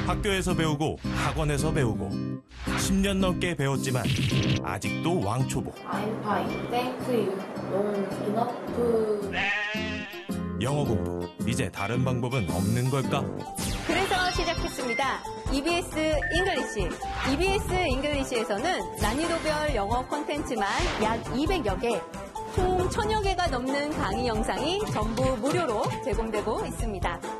학교에서 배우고 학원에서 배우고 10년 넘게 배웠지만 아직도 왕초보. I'm fine. Thank you. enough. 영어 공부, 이제 다른 방법은 없는 걸까? 그래서 시작했습니다. EBS 잉글리시. EBS 잉글리시에서는 난이도별 영어 콘텐츠만 약 200여 개, 총 1000여 개가 넘는 강의 영상이 전부 무료로 제공되고 있습니다.